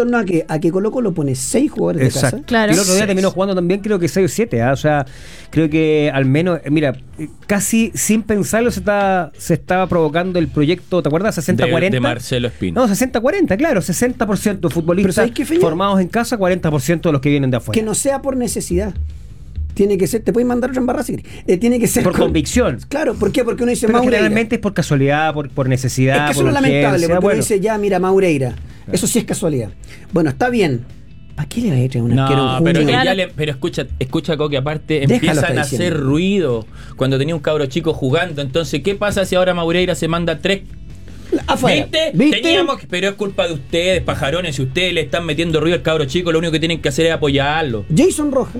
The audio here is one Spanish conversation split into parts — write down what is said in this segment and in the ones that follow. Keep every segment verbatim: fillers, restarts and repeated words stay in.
torno a que a que Colo Colo pone seis jugadores Exacto. de casa. Claro. Y el otro día Seis. terminó jugando también, creo que seis o siete, ¿eh? O sea, creo que al menos, mira, casi sin pensarlo se estaba, se estaba provocando el proyecto, ¿te acuerdas? sesenta cuarenta. De, de Marcelo Espino. No, sesenta cuarenta, claro, sesenta por ciento Pero futbolistas ¿sabes qué, Feña? formados en casa, cuarenta por ciento de los que vienen de afuera. Que no sea por necesidad. Tiene que ser, te puedes mandar otra embarrada si querés. Eh, tiene que ser Por con- convicción. Claro, ¿por qué? Porque uno dice Pero Maureira. generalmente es por casualidad, por, por necesidad. Es que eso por es lamentable, urgencia, porque bueno. uno dice, ya, mira, Maureira. Eso sí es casualidad. Bueno, está bien. ¿Para qué le va a traer un arquero en No, junio? pero, Claro. ya le- pero escucha, escucha, Coque, aparte Déjalo, empiezan está a hacer diciendo. ruido cuando tenía un cabro chico jugando. Entonces, ¿qué pasa si ahora Maureira se manda tres? Afuera. ¿Viste? ¿Viste? Teníamos que, pero es culpa de ustedes, pajarones. Si ustedes le están metiendo ruido al cabro chico, lo único que tienen que hacer es apoyarlo. Jason Rojas,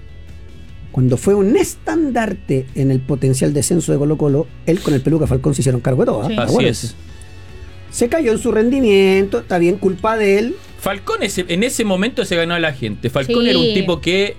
cuando fue un estandarte en el potencial descenso de Colo Colo, él con el Peluca Falcón se hicieron cargo de todo. ¿ah? Sí. Así Acuérdense. es. Se cayó en su rendimiento, está bien, culpa de él. Falcón ese- en ese momento se ganó a la gente. Falcón Sí. era un tipo que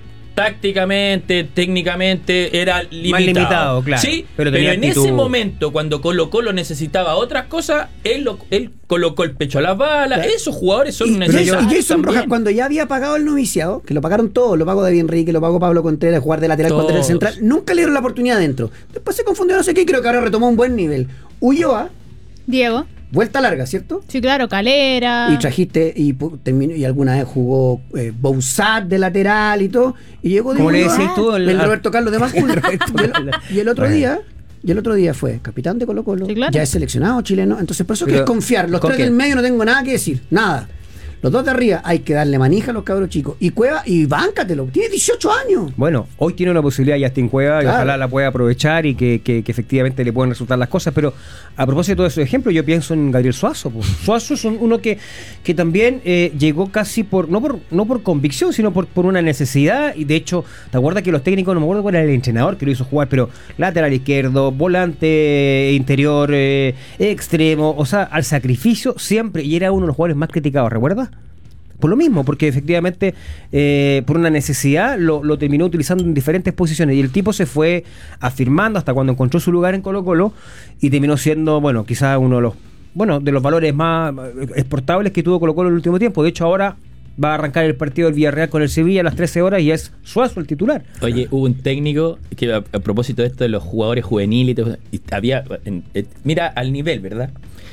tácticamente, técnicamente era limitado. limitado, claro. Sí, Pero pero, tenía en actitud. ese momento, cuando Colo Colo necesitaba otras cosas, él, lo- él colocó el pecho a las balas. Claro. Esos jugadores son Y, y necesarios. Jason Rojas, también. cuando ya había pagado el noviciado, que lo pagaron todos, lo pagó David Enrique, lo pagó Pablo Contreras, jugar de lateral, Todos. jugar de central, nunca le dieron la oportunidad adentro. Después se confundió, no sé qué, y creo que ahora retomó un buen nivel. Ulloa, Diego. vuelta larga, ¿cierto? Sí, claro, Calera. Y trajiste, y, pu- terminó, y alguna vez jugó eh, Bouzat de lateral y todo, y llegó Como le Diego decías Ulloa, tú, el- el Roberto Carlos de Macul. Roberto y, el, Carlos. y el otro Bueno. día, y el otro día fue capitán de Colo Colo, Sí, claro. ya es seleccionado chileno, entonces por eso que Pero, es confiar. Los ¿con tres qué? del medio no tengo nada que decir, nada. Los dos de arriba hay que darle manija a los cabros chicos. Y Cueva, y báncatelo, tiene dieciocho años. Bueno, hoy tiene una posibilidad Justin Cueva y Claro. ojalá la pueda aprovechar y que, que- que efectivamente le puedan resultar las cosas. Pero a propósito de esos ejemplos, yo pienso en Gabriel Suazo. Pues. Suazo es un- uno que, que también eh, llegó casi por no por no por convicción, sino por, por una necesidad. Y de hecho, ¿te acuerdas que los técnicos, no me acuerdo cuál era el entrenador que lo hizo jugar, pero lateral izquierdo, volante interior, eh, extremo, o sea, al sacrificio siempre, y era uno de los jugadores más criticados, ¿recuerdas? Por lo mismo, porque efectivamente eh, por una necesidad lo, lo terminó utilizando en diferentes posiciones y el tipo se fue afirmando hasta cuando encontró su lugar en Colo Colo y terminó siendo, bueno, quizás uno de los bueno de los valores más exportables que tuvo Colo Colo en el último tiempo. De hecho, ahora va a arrancar el partido del Villarreal con el Sevilla a las trece horas y es Suazo el titular. Oye, hubo un técnico que a, a propósito de esto de los jugadores juveniles, y todo, y había, en- eh, mira al nivel, ¿verdad?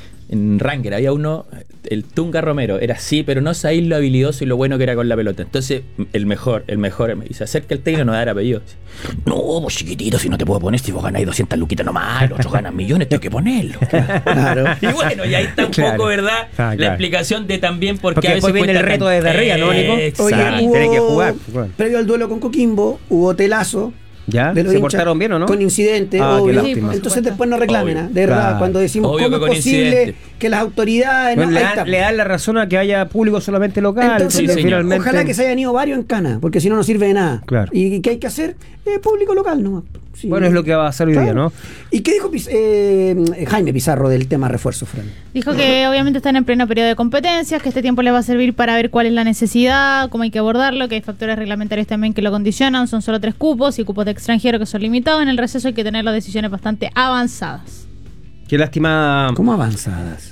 En Ranger había uno, el Tunga Romero, era así, pero no sabéis lo habilidoso y lo bueno que era con la pelota. Entonces, el mejor, el mejor, y se acerca el técnico, no va a dar apellido. Dice, no, vos chiquitito, si no te puedo poner, si vos ganáis doscientas luquitas nomás, los otros ganan millones, tengo que ponerlo. Claro. Y bueno, y ahí está un Claro. poco, ¿verdad? Ah, La claro. explicación de también por qué Porque a veces después viene el cuesta reto tan- desde arriba, ¿no, Nico? Oye, Exacto. hubo, tiene que jugar, bueno. previo al duelo con Coquimbo, hubo telazo. ¿Ya? de los ¿Se hinchas portaron bien o no? Con incidentes, Ah, qué obvio. lástima. Sí, Entonces después no reclamen, Obvio. ¿ah? de verdad, Claro. cuando decimos Obvio cómo que es con posible incidentes. que las autoridades... Bueno, no, le, ahí dan, está. le dan la razón a que haya público solamente local. Entonces, porque sí, señor. finalmente... ojalá que se hayan ido varios en Cana, porque si no, no sirve de nada. Claro. ¿Y qué hay que hacer? Eh, público local nomás. Sí. Bueno, es lo que va a hacer hoy día, ¿no? ¿Y qué dijo Piz- eh, Jaime Pizarro del tema refuerzo, Fran? Dijo que obviamente están en pleno periodo de competencias, que este tiempo les va a servir para ver cuál es la necesidad, cómo hay que abordarlo, que hay factores reglamentarios también que lo condicionan, son solo tres cupos y cupos de extranjero que son limitados. En el receso hay que tener las decisiones bastante avanzadas. Qué lástima. ¿Cómo avanzadas?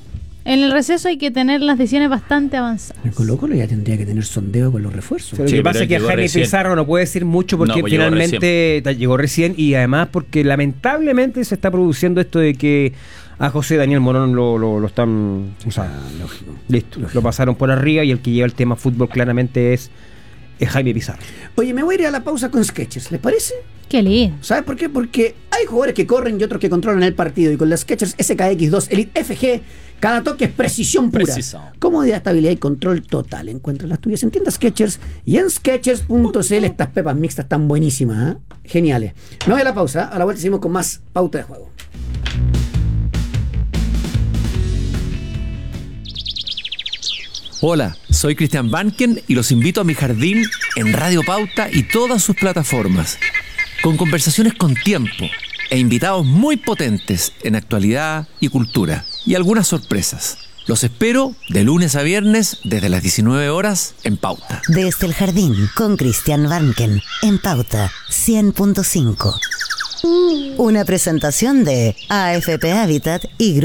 En el receso hay que tener las decisiones bastante avanzadas. El Colo Colo ya tendría que tener sondeo con los refuerzos. Pero lo Sí, que pero pasa él es que llegó Jaime recién. Pizarro no puede decir mucho porque No, pues llegó finalmente ta- llegó recién y además porque lamentablemente se está produciendo esto de que a José Daniel Morón lo, lo, lo están... O sea, lógico. listo, lo pasaron por arriba y el que lleva el tema fútbol claramente es, es Jaime Pizarro. Oye, me voy a ir a la pausa con Skechers, ¿les parece? Qué lindo. ¿Sabes por qué? Porque hay jugadores que corren y otros que controlan el partido. Y con las Skechers S K X dos Elite F G, cada toque es precisión pura. Preciso. Comodidad, estabilidad y control total. Encuentra las tuyas en tiendas Skechers y en Skechers punto c l. Estas pepas mixtas están buenísimas, ¿eh? Geniales. Me voy a la pausa. A la vuelta seguimos con más pauta de juego. Hola, soy Cristian Banken y los invito a mi jardín en Radio Pauta y todas sus plataformas, con conversaciones con tiempo e invitados muy potentes en actualidad y cultura, y algunas sorpresas. Los espero de lunes a viernes desde las diecinueve horas en Pauta. Desde el jardín con Cristian Banken en Pauta cien punto cinco. Una presentación de A F P Habitat y Grupo